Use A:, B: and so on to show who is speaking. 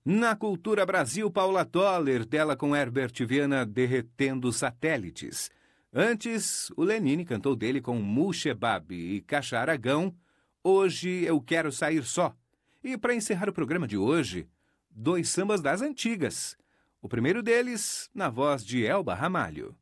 A: Na Cultura Brasil, Paula Toller, dela com Herbert Viana, Derretendo Satélites. Antes, o Lenine cantou dele com Mushebab e Caixa Aragão, Hoje Eu Quero Sair Só. E para encerrar o programa de hoje, 2 sambas das antigas. O primeiro deles, na voz de Elba Ramalho.